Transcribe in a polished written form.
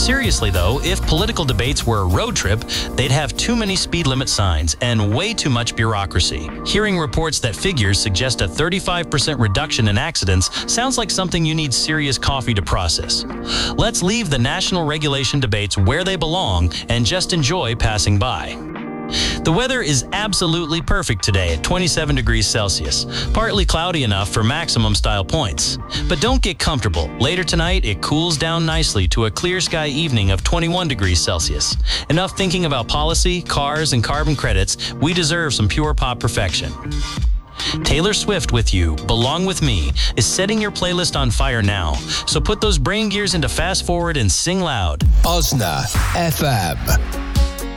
Seriously though, if political debates were a road trip, they'd have too many speed limit signs and way too much bureaucracy. Hearing reports that figures suggest a 35% reduction in accidents sounds like something you need serious coffee to process. Let's leave the national regulation debates where they belong and just enjoy passing by. The weather is absolutely perfect today at 27 degrees Celsius, partly cloudy enough for maximum style points. But don't get comfortable. Later tonight, it cools down nicely to a clear sky evening of 21 degrees Celsius. Enough thinking about policy, cars, and carbon credits. We deserve some pure pop perfection. Taylor Swift with You, Belong With Me, is setting your playlist on fire now. So put those brain gears into fast forward and sing loud. Osna FM.